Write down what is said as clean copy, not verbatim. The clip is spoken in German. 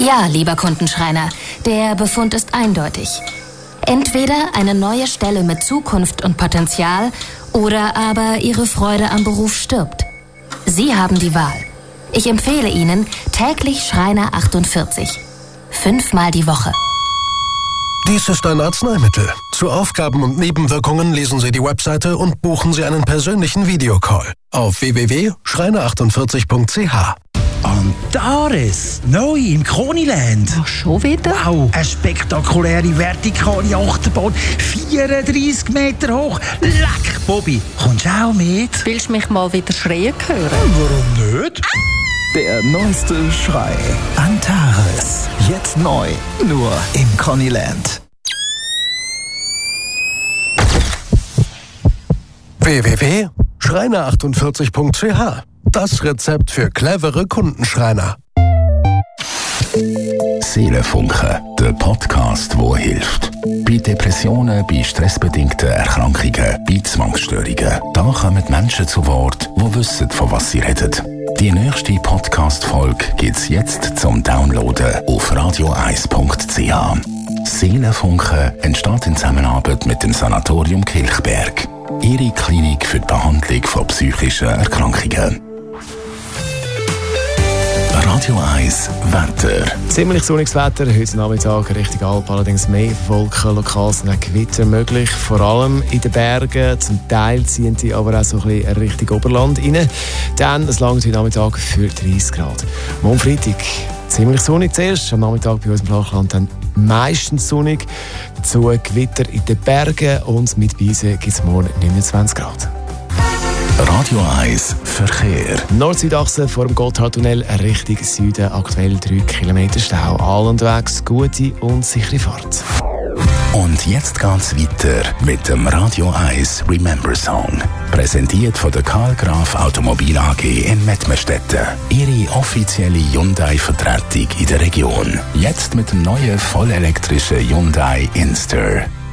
Ja, lieber Kundenschreiner, der Befund ist eindeutig. Entweder eine neue Stelle mit Zukunft und Potenzial oder aber Ihre Freude am Beruf stirbt. Sie haben die Wahl. Ich empfehle Ihnen täglich Schreiner 48. 5-mal die Woche. Dies ist ein Arzneimittel. Zu Aufgaben und Nebenwirkungen lesen Sie die Webseite und buchen Sie einen persönlichen Videocall auf www.schreiner48.ch. Antares, neu im Koniland. Ach, schon wieder? Wow, eine spektakuläre vertikale Achterbahn, 34 Meter hoch. Leck, Bobby, kommst du auch mit? Willst du mich mal wieder schreien hören? Warum nicht? Der neueste Schrei. Antares. Jetzt neu. Nur im Koniland. www.schreiner48.ch. Das Rezept für clevere Kundenschreiner. Seelenfunken, der Podcast, der hilft. Bei Depressionen, bei stressbedingten Erkrankungen, bei Zwangsstörungen. Da kommen Menschen zu Wort, die wissen, von was sie reden. Die nächste Podcast-Folge gibt es jetzt zum Downloaden auf radio1.ch. Seelenfunken entsteht in Zusammenarbeit mit dem Sanatorium Kilchberg. Ihre Klinik für die Behandlung von psychischen Erkrankungen. Radio 1 Wetter. Ziemlich sonniges Wetter, heute Nachmittag Richtung Alp, allerdings mehr Wolken, lokal sind auch Gewitter möglich, vor allem in den Bergen, zum Teil ziehen die aber auch so ein bisschen Richtung Oberland rein. Dann ein langer Nachmittag für 30 Grad. Morgen Freitag ziemlich sonnig zuerst, am Nachmittag bei uns im Flachland dann meistens sonnig, dazu Gewitter in den Bergen und mit Beisen gibt es morgen 29 Grad. Radio 1 Verkehr. Nord-Südachse vor dem Gotthardtunnel Richtung Süden, aktuell 3 Kilometer Stau. All unterwegs, gute und sichere Fahrt. Und jetzt geht's weiter mit dem Radio 1 Remember Song. Präsentiert von der Karl Graf Automobil AG in Mettmerstetten. Ihre offizielle Hyundai-Vertretung in der Region. Jetzt mit dem neuen vollelektrischen Hyundai Inster.